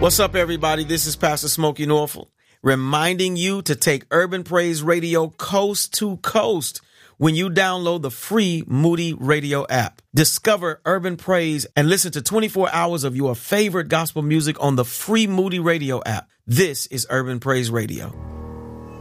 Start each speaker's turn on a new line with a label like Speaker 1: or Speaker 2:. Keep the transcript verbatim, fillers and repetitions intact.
Speaker 1: What's up, everybody? This is Pastor Smokey Norfolk, reminding you to take Urban Praise Radio coast to coast when you download the free Moody Radio app. Discover Urban Praise and listen to twenty-four hours of your favorite gospel music on the free Moody Radio app. This is Urban Praise Radio.